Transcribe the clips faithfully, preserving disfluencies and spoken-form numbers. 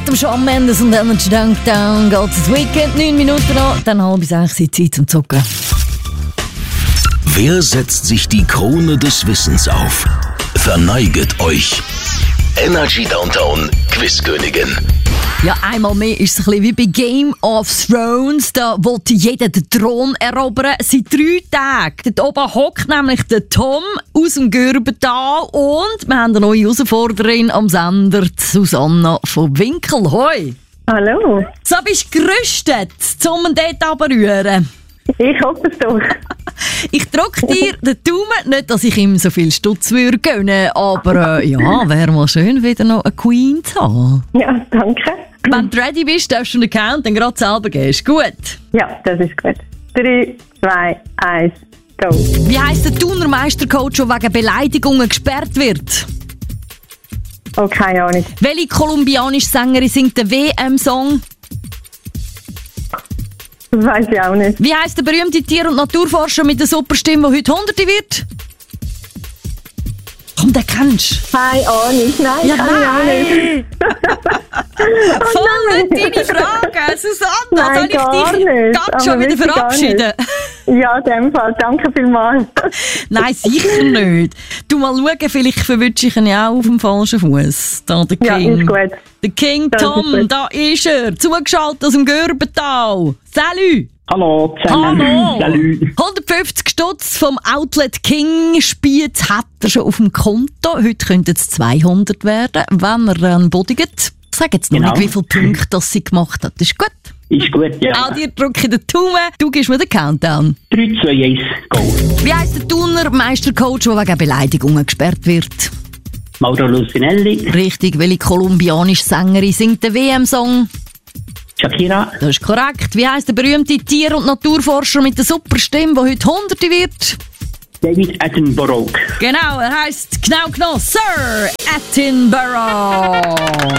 dem Shawn Mendes und Energy Downtown geht das Weekend neun Minuten an, dann halb sechs Zeit zum Zocken. Wer setzt sich die Krone des Wissens auf? Verneiget euch. Energy Downtown Quizkönigin. Ja, einmal mehr ist es ein bisschen wie bei Game of Thrones. Da wollte jeder den Thron erobern. Seit drei Tagen. Dort oben hockt nämlich der Tom aus dem Gürbental. Und wir haben eine neue Herausforderin am Sender, Susanna von Winkel. Hoi! Hallo. So, bist du gerüstet, um ihn dort runterzurühren? Ich hoffe es doch. Ich drücke dir den Daumen, nicht, dass ich ihm so viel Stutz würde gönnen, aber äh, ja, wäre mal schön, wieder noch eine Queen zu haben. Ja, danke. Wenn du ready bist, darfst du den Count dann gerade selber geben. Ist gut? Ja, das ist gut. drei, zwei, eins, go. Wie heisst der Thuner Meistercoach, der wegen Beleidigungen gesperrt wird? Oh, keine Ahnung. Welche kolumbianische Sängerin singt den W M-Song? Das weiss ich auch nicht. Wie heisst der berühmte Tier- und Naturforscher mit der Superstimme, der heute Hunderte wird? Komm, den kennst du. Keine Ahnung, nein, Ja, kann ich auch nicht. Voll nicht deine Frage, Susanna. Nein, Soll ich gar dich nicht. ganz Aber schon wieder wirklich gar verabschieden? Ja, in dem Fall. Danke vielmals. Nein, sicher nicht. Du mal schauen, vielleicht verwünsche ich ihn ja auch auf dem falschen Fuß. Da, der Ja, King. ist gut. Der King Das ist Tom, gut. da ist er. Zugeschaltet aus dem Gürbental. Salut! Hallo zusammen. Hallo! Salut. hundertfünfzig Stutz vom Outlet King Spiez hat er schon auf dem Konto. Heute könnten es zweihundert werden, wenn er dann bodigt. Sag jetzt noch Genau. nicht, wie viele Punkte das sie gemacht hat. Das ist gut. Ist gut, ja. Auch dir drücke ich den Daumen. Du gibst mir den Countdown. drei, zwei, eins, go. Wie heisst der Thuner Meistercoach, der wegen Beleidigungen gesperrt wird? Mauro Lucinelli, Richtig, welche kolumbianische Sängerin singt den W M-Song? Shakira, Das ist korrekt. Wie heisst der berühmte Tier- und Naturforscher mit der Superstimme, der heute Hunderte wird? David Attenborough. Genau, er heisst genau genau Sir Attenborough.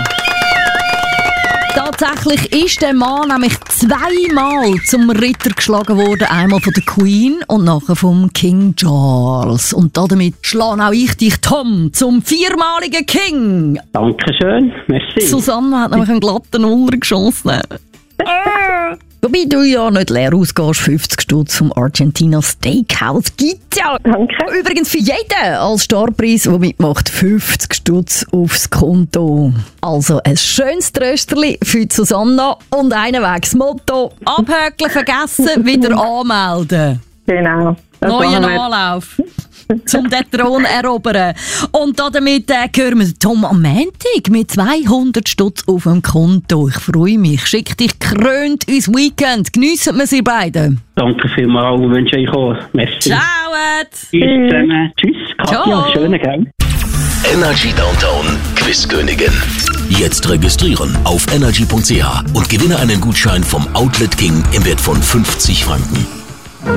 Tatsächlich ist der Mann nämlich zweimal zum Ritter geschlagen worden. Einmal von der Queen und nachher vom King Charles. Und damit schlage auch ich dich, Tom, zum viermaligen King. Dankeschön, merci. Susanne hat nämlich einen glatten Nuller geschossen. Wobei du ja nicht leer ausgehst, fünfzig Stutz vom Argentina Steakhouse gibt's ja. Danke. Übrigens für jeden als Starpreis, der mitmacht, fünfzig Stutz aufs Konto. Also ein schönes Trösterli für die Susanna und einen Wegs Motto. Abhökeln vergessen, wieder anmelden. Genau. Das Neuen machen wir. Anlauf. Zum den Thron erobern. Und damit äh, hören wir den Tom am Montag mit zweihundert Stutz auf dem Konto. Ich freue mich. Schick dich krönt ins Weekend. Geniessen wir sie beide. Danke vielmals und wünsche euch auch. Merci. Ciao! Tschüss zusammen. Tschüss, Katja. Ciao. Schönen Gang. Energy Downtown Quizkönigin. Jetzt registrieren auf energy punkt c h und gewinne einen Gutschein vom Outlet King im Wert von fünfzig Franken.